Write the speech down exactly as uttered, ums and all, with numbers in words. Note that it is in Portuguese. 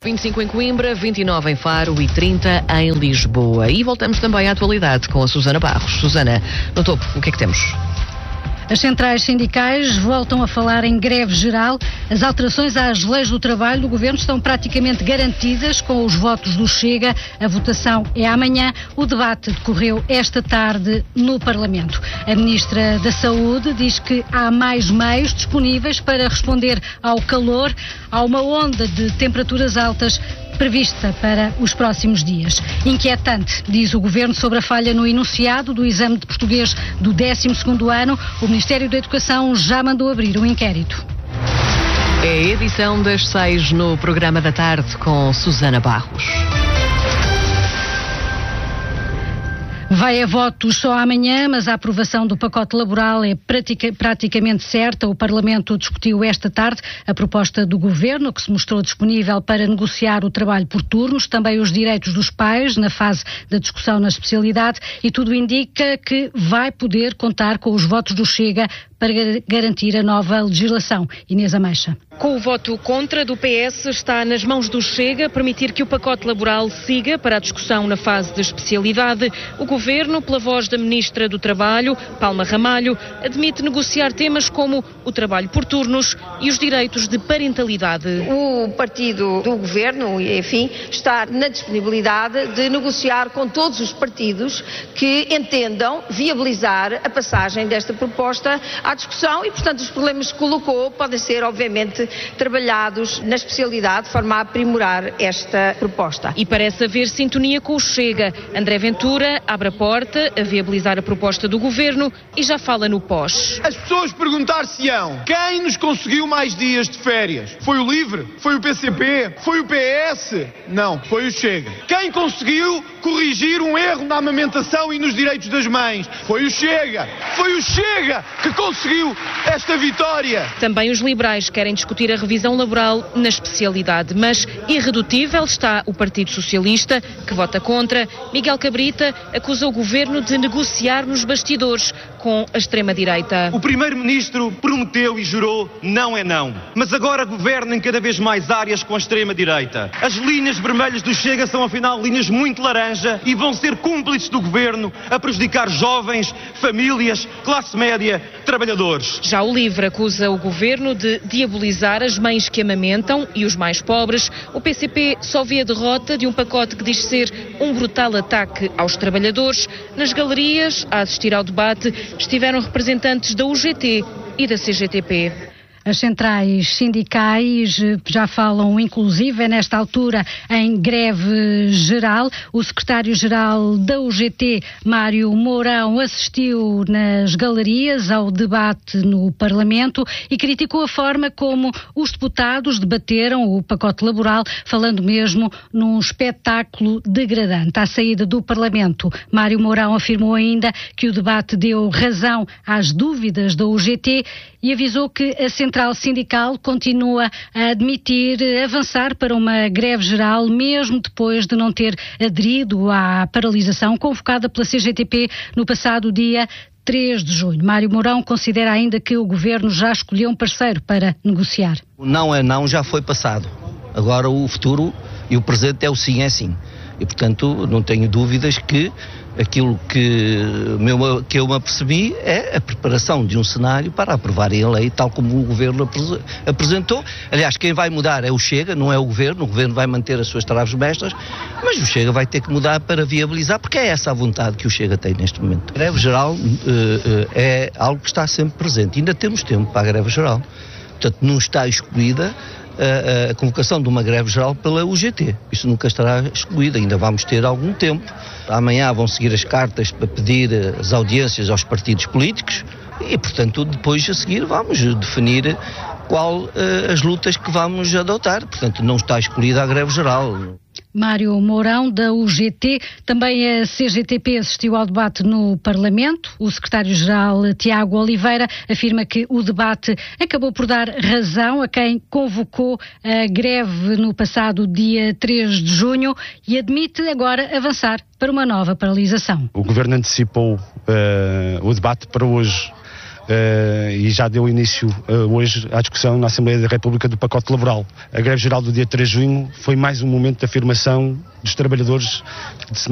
vinte e cinco em Coimbra, vinte e nove em Faro e trinta em Lisboa. E voltamos também à atualidade com a Susana Barros. Susana, no topo, o que é que temos? As centrais sindicais voltam a falar em greve geral. As alterações às leis do trabalho do Governo estão praticamente garantidas com os votos do Chega. A votação é amanhã. O debate decorreu esta tarde no Parlamento. A Ministra da Saúde diz que há mais meios disponíveis para responder ao calor. Há uma onda de temperaturas altas prevista para os próximos dias. Inquietante, diz o Governo, sobre a falha no enunciado do exame de português do décimo segundo ano. O Ministério da Educação já mandou abrir um inquérito. É a edição das seis no programa da tarde com Susana Barros. Vai a votos só amanhã, mas a aprovação do pacote laboral é pratica, praticamente certa. O Parlamento discutiu esta tarde a proposta do Governo, que se mostrou disponível para negociar o trabalho por turnos, também os direitos dos pais na fase da discussão na especialidade, e tudo indica que vai poder contar com os votos do Chega para garantir a nova legislação. Inês Ameixa. Com o voto contra do P S, está nas mãos do Chega permitir que o pacote laboral siga para a discussão na fase de especialidade. O Governo, pela voz da Ministra do Trabalho, Palma Ramalho, admite negociar temas como o trabalho por turnos e os direitos de parentalidade. O partido do Governo, enfim, está na disponibilidade de negociar com todos os partidos que entendam viabilizar a passagem desta proposta à discussão e, portanto, os problemas que colocou podem ser, obviamente, trabalhados na especialidade de forma a aprimorar esta proposta. E parece haver sintonia com o Chega. André Ventura abre a porta a viabilizar a proposta do Governo e já fala no pós. As pessoas perguntar-se-ão: quem nos conseguiu mais dias de férias? Foi o LIVRE? Foi o P C P? Foi o P S? Não, foi o Chega. Quem conseguiu corrigir um erro na amamentação e nos direitos das mães? Foi o Chega. Foi o Chega que conseguiu esta vitória. Também os liberais querem discutir a revisão laboral na especialidade, mas irredutível está o Partido Socialista, que vota contra. Miguel Cabrita acusa o Governo de negociar nos bastidores com a extrema-direita. O Primeiro-Ministro prometeu e jurou não é não, mas agora governa em cada vez mais áreas com a extrema-direita. As linhas vermelhas do Chega são afinal linhas muito laranja e vão ser cúmplices do Governo a prejudicar jovens, famílias, classe média, trabalhadores. Já o LIVRE acusa o Governo de diabolizar as mães que amamentam e os mais pobres. O P C P só vê a derrota de um pacote que diz ser um brutal ataque aos trabalhadores. Nas galerias, a assistir ao debate, estiveram representantes da U G T e da C G T P. As centrais sindicais já falam, inclusive, nesta altura, em greve geral. O secretário-geral da U G T, Mário Mourão, assistiu nas galerias ao debate no Parlamento e criticou a forma como os deputados debateram o pacote laboral, falando mesmo num espetáculo degradante. À saída do Parlamento, Mário Mourão afirmou ainda que o debate deu razão às dúvidas da U G T e avisou que a central sindical continua a admitir avançar para uma greve geral, mesmo depois de não ter aderido à paralisação convocada pela C G T P no passado dia três de junho. Mário Mourão considera ainda que o Governo já escolheu um parceiro para negociar. O não é não já foi passado. Agora o futuro e o presente é o sim é sim. E, portanto, não tenho dúvidas que aquilo que, meu, que eu me apercebi é a preparação de um cenário para aprovarem a lei tal como o Governo apresentou. Aliás, quem vai mudar é o Chega, não é o Governo. O Governo vai manter as suas travas mestras, mas o Chega vai ter que mudar para viabilizar, porque é essa a vontade que o Chega tem neste momento. A greve geral uh, uh, é algo que está sempre presente. Ainda temos tempo para a greve geral. Portanto, não está excluída A, a convocação de uma greve geral pela U G T. Isso nunca estará excluído, ainda vamos ter algum tempo. Amanhã vão seguir as cartas para pedir as audiências aos partidos políticos e, portanto, depois a seguir vamos definir qual uh, as lutas que vamos adotar. Portanto, não está excluída a greve geral. Mário Mourão, da U G T. Também a C G T P assistiu ao debate no Parlamento. O secretário-geral Tiago Oliveira afirma que o debate acabou por dar razão a quem convocou a greve no passado dia três de junho e admite agora avançar para uma nova paralisação. O Governo antecipou uh, o debate para hoje uh, e já deu início uh, hoje à discussão na Assembleia da República do pacote laboral. A greve geral do dia três de junho foi mais um momento de afirmação dos trabalhadores de